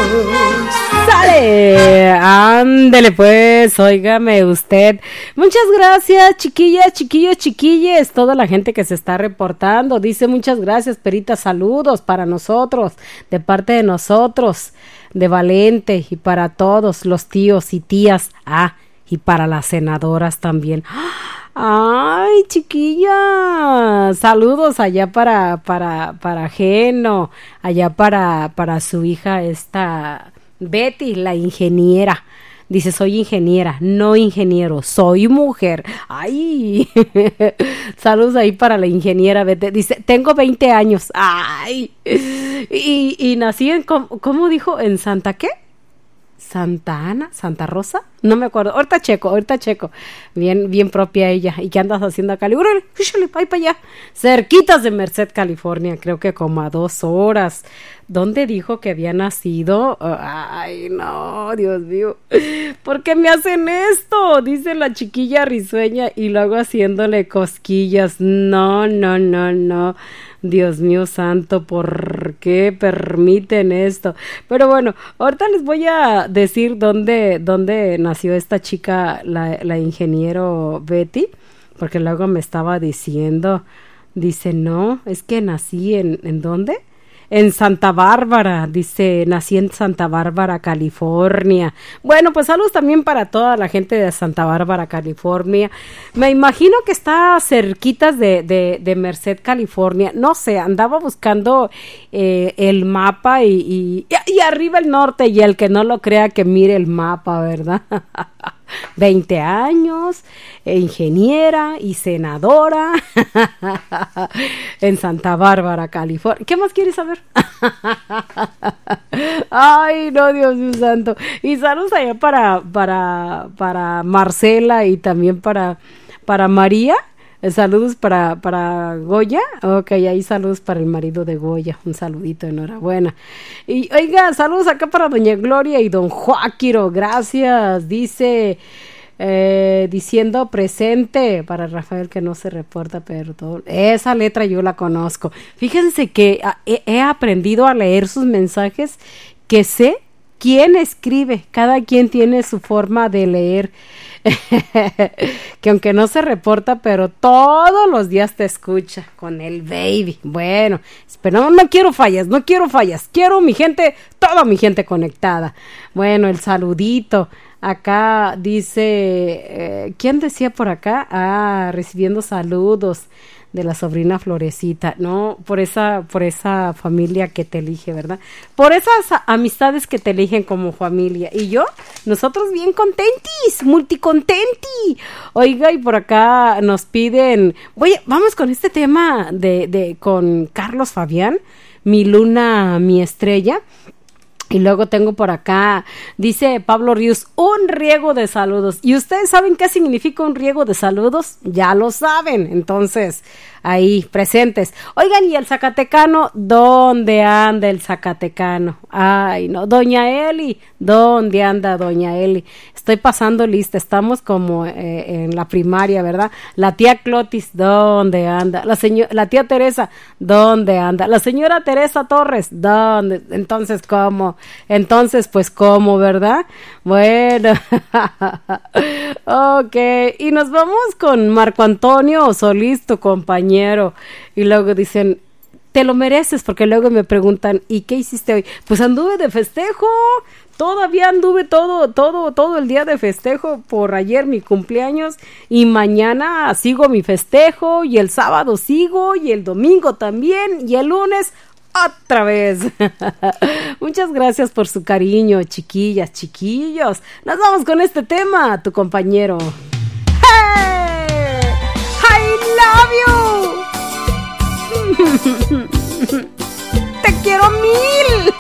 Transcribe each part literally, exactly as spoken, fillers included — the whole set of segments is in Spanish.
¡Sale! Ándele pues, óigame usted. Muchas gracias, chiquillas, chiquillos, chiquilles. Toda la gente que se está reportando. Dice muchas gracias, Perita. Saludos para nosotros, de parte de nosotros, de Valente, y para todos los tíos y tías. Ah, y para las senadoras también. Ay, chiquilla, saludos allá para, para, para Geno, allá para, para su hija esta Betty, la ingeniera. Dice, soy ingeniera, no ingeniero, soy mujer. Ay, saludos ahí para la ingeniera Betty. Dice, tengo veinte años. Ay, y, y nací en, ¿cómo, cómo dijo? ¿En Santa qué? Santa Ana, Santa Rosa, no me acuerdo, ahorita checo, ahorita checo, bien, bien propia ella. ¿Y qué andas haciendo acá? ¡Órale, fíjale, ahí para allá! Cerquitas de Merced, California, creo que como a dos horas. ¿Dónde dijo que había nacido? Ay, no, Dios mío, ¿por qué me hacen esto? Dice la chiquilla risueña y luego haciéndole cosquillas. No, no, no, no. Dios mío santo, ¿por qué permiten esto? Pero bueno, ahorita les voy a decir dónde, dónde nació esta chica, la, la ingeniero Betty, porque luego me estaba diciendo, dice, no, es que nací en, ¿en dónde? En Santa Bárbara, dice, nací en Santa Bárbara, California. Bueno, pues saludos también para toda la gente de Santa Bárbara, California. Me imagino que está cerquitas de, de, de Merced, California. No sé, andaba buscando eh, el mapa y, y, y arriba el norte, y el que no lo crea que mire el mapa, ¿verdad? veinte años, ingeniera y senadora en Santa Bárbara, California. ¿Qué más quieres saber? Ay, no, Dios mío santo. Y saludos allá para, para, para Marcela y también para, para María. Saludos para, para Goya. Ok, ahí saludos para el marido de Goya. Un saludito, enhorabuena. Y oiga, saludos acá para doña Gloria y don Joaquiro. Gracias. Dice, eh, diciendo presente para Rafael, que no se reporta, pero todo. Esa letra yo la conozco. Fíjense que he, he aprendido a leer sus mensajes, que sé quién escribe. Cada quien tiene su forma de leer. Que aunque no se reporta, pero todos los días te escucha con el baby. Bueno, pero no quiero fallas, no quiero fallas, quiero mi gente, toda mi gente conectada. Bueno, el saludito. Acá dice, eh, ¿quién decía por acá? Ah, recibiendo saludos de la sobrina Florecita, no, por esa, por esa familia que te elige, ¿verdad? Por esas amistades que te eligen como familia. Y yo, nosotros bien contentis, multicontenti. Oiga, y por acá nos piden, oye, vamos con este tema de, de, con Carlos Fabián, mi luna, mi estrella. Y luego tengo por acá, dice Pablo Ríos, un riego de saludos. ¿Y ustedes saben qué significa un riego de saludos? Ya lo saben, entonces, ahí, presentes. Oigan, ¿y el zacatecano? ¿Dónde anda el zacatecano? Ay, no, doña Eli, ¿dónde anda doña Eli? Estoy pasando lista, estamos como eh, en la primaria, ¿verdad? La tía Clotis, ¿dónde anda? La señora, la tía Teresa, ¿dónde anda? La señora Teresa Torres, ¿dónde? Entonces, ¿cómo? Entonces, pues, ¿cómo, verdad? Bueno, ok, y nos vamos con Marco Antonio Solís, tu compañero, y luego dicen, te lo mereces, porque luego me preguntan, ¿y qué hiciste hoy? Pues anduve de festejo, todavía anduve todo, todo, todo el día de festejo, por ayer mi cumpleaños, y mañana sigo mi festejo, y el sábado sigo, y el domingo también, y el lunes otra vez. Muchas gracias por su cariño, chiquillas, chiquillos. Nos vamos con este tema, tu compañero. ¡Hey! I love you. Te quiero mil.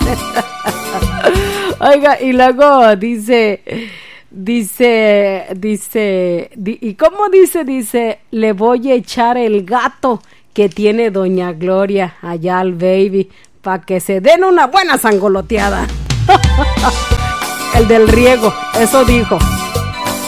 Oiga, y luego dice, dice, dice, di, ¿y cómo dice? Dice, le voy a echar el gato que tiene doña Gloria allá al baby, para que se den una buena sangoloteada. El del riego, eso dijo.